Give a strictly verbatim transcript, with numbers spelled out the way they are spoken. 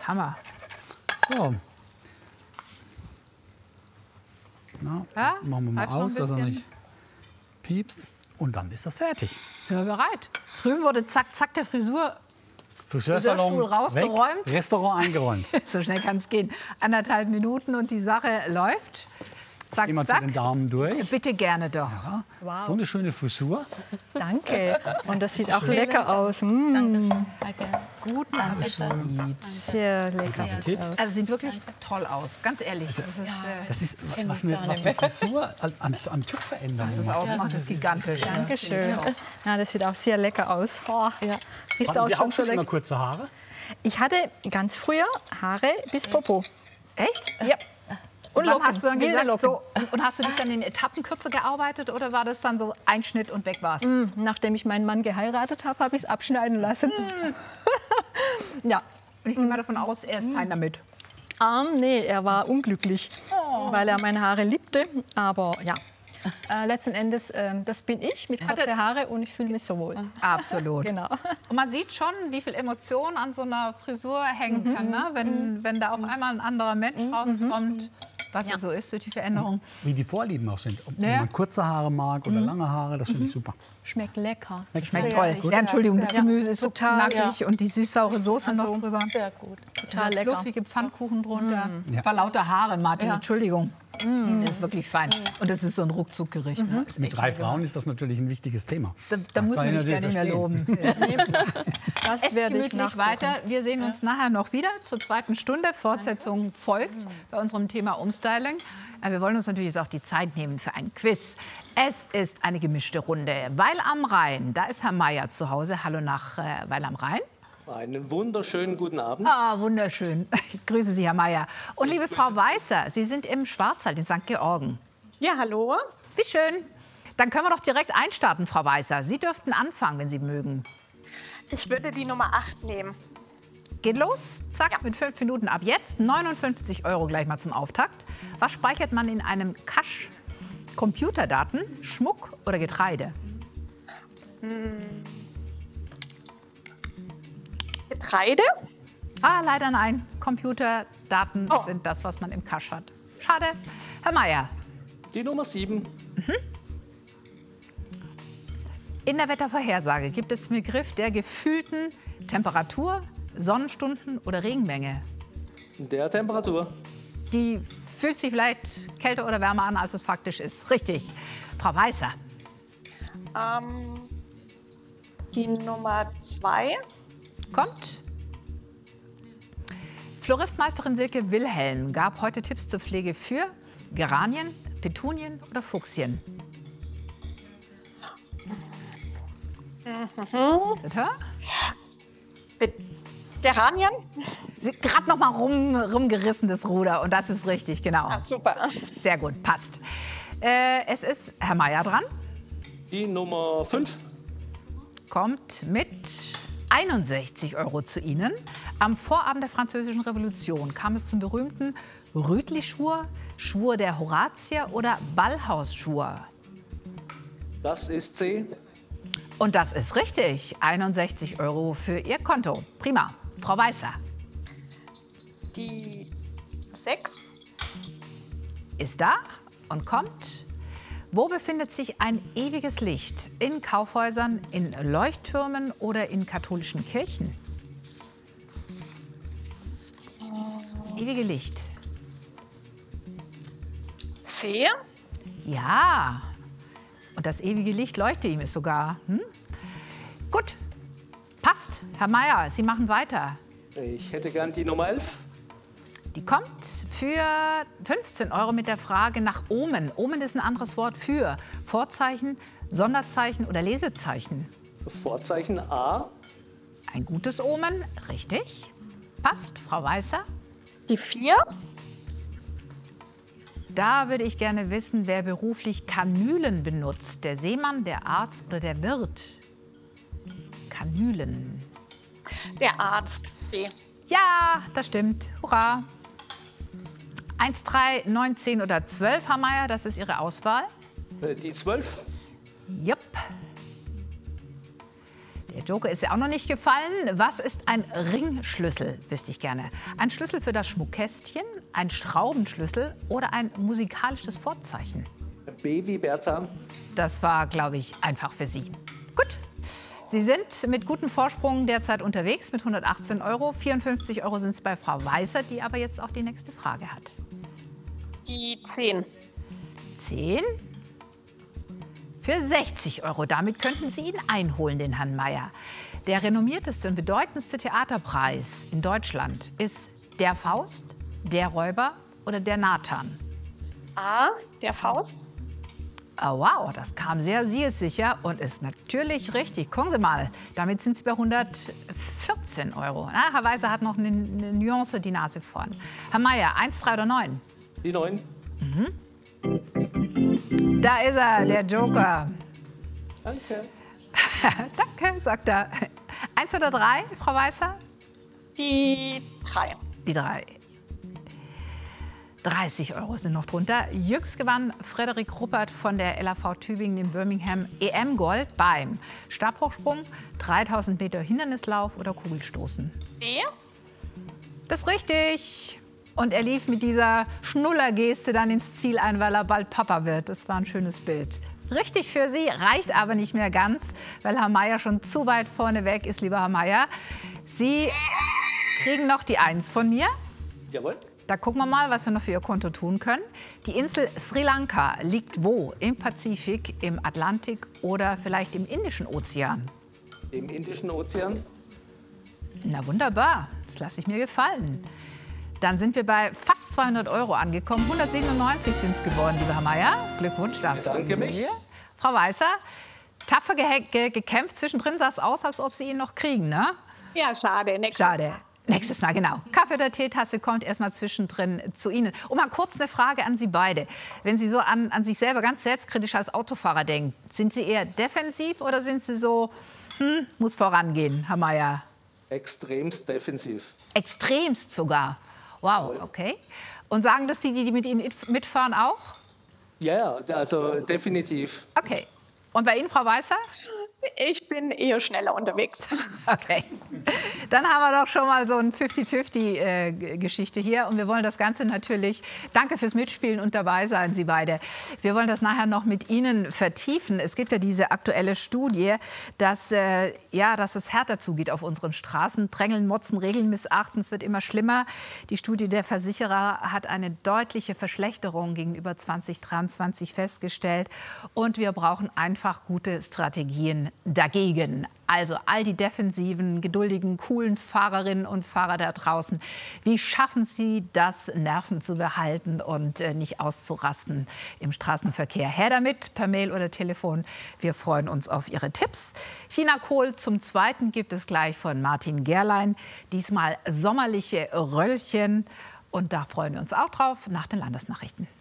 Hammer. So. Na, Ja, machen wir mal halt noch ein aus, dass er bisschen. nicht piepst. Und dann ist das fertig. Sind wir bereit? Drüben wurde zack, zack der Frisur. Friseursalon Friseurstuhl rausgeräumt. weg, Restaurant eingeräumt. So schnell kann es gehen. Anderthalb Minuten und die Sache läuft. Zack, Immer zu zack. den Damen durch. Bitte gerne doch. Ja, so eine schöne Frisur. Danke. Und das sieht auch lecker aus. Mm, Guten Appetit. sehr lecker. Appetit. Also sieht wirklich toll aus, ganz ehrlich. Das ist, äh, Das ist, was eine, was eine Frisur an, an Typveränderung was es macht. ausmacht, ist gigantisch. ne? Dankeschön. Ja, das sieht auch sehr lecker aus. Oh, ja. Riecht Hatten auch Sie schon auch so schon immer lecker. kurze Haare? Ich hatte ganz früher Haare bis Popo. Echt? Ja. Und dann hast du dann wilde gesagt, Locken. so, und, und hast du dich dann in Etappenkürze gearbeitet oder war das dann so Einschnitt und weg war's? Mm, Nachdem ich meinen Mann geheiratet habe, habe ich es abschneiden lassen. Ja. Und ich gehe mal davon aus, er ist fein damit. Ähm, nee, er war unglücklich, weil er meine Haare liebte. Aber ja, äh, letzten Endes, äh, das bin ich mit kurzen Haare und ich fühle mich so wohl. Absolut. Genau. Und man sieht schon, wie viel Emotion an so einer Frisur hängen kann, ne? wenn, wenn da auf einmal ein anderer Mensch rauskommt. Was ja so ist, durch die Veränderung. Wie die Vorlieben auch sind. Ob Ja. man kurze Haare mag oder lange Haare, das finde ich super. Schmeckt lecker. Schmeckt toll. Ja, Entschuldigung, das Gemüse ist so Total, knackig und die süß-saure Soße noch drüber. Sehr gut. Total Dieser lecker. fluffige Pfannkuchen drunter. Ja. Vor lauter Haare, Martin, Entschuldigung. Das ist wirklich fein. Und das ist so ein Ruckzuckgericht. Ne? Ist Mit echt drei lecker. Frauen ist das natürlich ein wichtiges Thema. Da, da muss kann man ich dich gar nicht mehr natürlich loben. Das Esst werde ich gemütlich nachgucken. weiter. Wir sehen uns nachher noch wieder zur zweiten Stunde. Fortsetzung folgt bei unserem Thema Umstyling. Aber wir wollen uns natürlich jetzt auch die Zeit nehmen für ein Quiz. Es ist eine gemischte Runde. Weil am Rhein, da ist Herr Meier zu Hause. Hallo nach äh, Weil am Rhein. Einen wunderschönen guten Abend. Ah, wunderschön. Ich grüße Sie, Herr Meier. Und liebe Frau Weißer, Sie sind im Schwarzwald in Sankt Georgen. Ja, hallo. Wie schön. Dann können wir doch direkt einstarten, Frau Weißer. Sie dürften anfangen, wenn Sie mögen. Ich würde die Nummer acht nehmen. Geht los, zack, mit fünf Minuten ab jetzt. neunundfünfzig Euro gleich mal zum Auftakt. Was speichert man in einem Cache? Computerdaten, Schmuck oder Getreide? Getreide? Ah, leider nein. Computerdaten Oh. sind das, was man im Cache hat. Schade. Herr Meier, Die Nummer sieben. in der Wettervorhersage gibt es den Begriff der gefühlten Temperatur, Sonnenstunden oder Regenmenge. Der Temperatur. Die fühlt sich vielleicht kälter oder wärmer an, als es faktisch ist. Richtig. Frau Weißer, Ähm, die Nummer zwei. kommt. Floristmeisterin Silke Wilhelm gab heute Tipps zur Pflege für Geranien, Petunien oder Fuchsien. Bitte? Be- Geranien? Sie gerade noch mal rum, rumgerissen, das Ruder. Und das ist richtig, genau. Ah, super. Sehr gut, passt. Äh, es ist Herr Meier dran. Die Nummer fünf. Kommt mit einundsechzig Euro zu Ihnen. Am Vorabend der Französischen Revolution kam es zum berühmten Rütli-Schwur, Schwur der Horatier oder Ballhausschwur. Das ist C. Und das ist richtig. einundsechzig Euro für Ihr Konto. Prima. Frau Weißer Die sechs. ist da und kommt. Wo befindet sich ein ewiges Licht? In Kaufhäusern, in Leuchttürmen oder in katholischen Kirchen? Das ewige Licht. C. Ja. Und das ewige Licht leuchtet ihm es sogar. Hm? Gut. Passt. Herr Meier, Sie machen weiter. Ich hätte gern die Nummer elf. Die kommt für fünfzehn Euro mit der Frage nach Omen. Omen ist ein anderes Wort für Vorzeichen, Sonderzeichen oder Lesezeichen. Vorzeichen A. Ein gutes Omen, richtig. Passt, Frau Weißer. Die vier. Da würde ich gerne wissen, wer beruflich Kanülen benutzt. Der Seemann, der Arzt oder der Wirt? Kanülen. Der Arzt. B. Ja, das stimmt. Hurra. eins, drei, neun, zehn oder zwölf, Herr Meier, das ist Ihre Auswahl. Äh, Die zwölf. Jupp. Der Joker ist ja auch noch nicht gefallen. Was ist ein Ringschlüssel, wüsste ich gerne. Ein Schlüssel für das Schmuckkästchen, ein Schraubenschlüssel oder ein musikalisches Vorzeichen? B wie Bertha. Das war, glaube ich, einfach für Sie. Gut. Sie sind mit gutem Vorsprung derzeit unterwegs mit hundertachtzehn Euro. vierundfünfzig Euro sind es bei Frau Weißer, die aber jetzt auch die nächste Frage hat. Die zehn. zehn für sechzig Euro. Damit könnten Sie ihn einholen, den Herrn Meier. Der renommierteste und bedeutendste Theaterpreis in Deutschland ist der Faust, der Räuber oder der Nathan? A, der Faust. Oh, wow, das kam sehr siegessicher und ist natürlich richtig. Gucken Sie mal, damit sind Sie bei hundertvierzehn Euro. Na, Herr Weißer hat noch eine, eine Nuance die Nase vorn. Herr Meier, eins, drei oder neun? Die neun. Mhm. Da ist er, der Joker. Danke. Danke, sagt er. Eins oder drei, Frau Weißer? Die drei. Die drei. dreißig Euro sind noch drunter. Jüngst gewann Frederik Ruppert von der L A V Tübingen den Birmingham E M-Gold beim Stabhochsprung, dreitausend Meter Hindernislauf oder Kugelstoßen. B. Das ist richtig. Und er lief mit dieser Schnullergeste dann ins Ziel ein, weil er bald Papa wird. Das war ein schönes Bild. Richtig für Sie, reicht aber nicht mehr ganz, weil Herr Meier schon zu weit vorne weg ist, lieber Herr Meier. Sie kriegen noch die Eins von mir. Jawohl. Da gucken wir mal, was wir noch für Ihr Konto tun können. Die Insel Sri Lanka liegt wo? Im Pazifik, im Atlantik oder vielleicht im Indischen Ozean? Im Indischen Ozean. Na wunderbar, das lasse ich mir gefallen. Dann sind wir bei fast zweihundert Euro angekommen. hundertsiebenundneunzig sind es geworden, lieber Herr Meier. Glückwunsch dafür. Danke mich. Frau Weißer, tapfer ge ge gekämpft. Zwischendrin sah es aus, als ob Sie ihn noch kriegen, ne? Ja, schade. Nächstes Schade. Nächstes Mal, genau. Kaffee oder Teetasse kommt erst mal zwischendrin zu Ihnen. Und mal kurz eine Frage an Sie beide. Wenn Sie so an, an sich selber ganz selbstkritisch als Autofahrer denken, sind Sie eher defensiv oder sind Sie so, hm, muss vorangehen, Herr Meier? Extremst defensiv. Extremst sogar. Wow, okay. Und sagen das die, die mit Ihnen mitfahren auch? Ja, ja, also definitiv. Okay. Und bei Ihnen, Frau Weißer? Ich bin eher schneller unterwegs. Okay. Dann haben wir doch schon mal so eine fünfzig fünfzig-Geschichte hier. Und wir wollen das Ganze natürlich, danke fürs Mitspielen und dabei sein, Sie beide. Wir wollen das nachher noch mit Ihnen vertiefen. Es gibt ja diese aktuelle Studie, dass, äh, ja, dass es härter zugeht auf unseren Straßen. Drängeln, Motzen, Regeln missachten, es wird immer schlimmer. Die Studie der Versicherer hat eine deutliche Verschlechterung gegenüber zwanzig dreiundzwanzig festgestellt. Und wir brauchen einfach gute Strategien dagegen. Also all die defensiven, geduldigen, coolen Fahrerinnen und Fahrer da draußen. Wie schaffen Sie das, Nerven zu behalten und äh, nicht auszurasten im Straßenverkehr? Her damit, per Mail oder Telefon. Wir freuen uns auf Ihre Tipps. Chinakohl zum Zweiten gibt es gleich von Martin Gerlein. Diesmal sommerliche Röllchen. Und da freuen wir uns auch drauf nach den Landesnachrichten.